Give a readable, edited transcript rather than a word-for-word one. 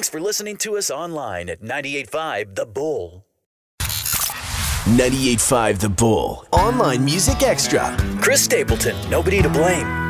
Thanks for listening to us online at 98.5 The Bull. 98.5 The Bull. Online Music Extra. Chris Stapleton, Nobody to Blame.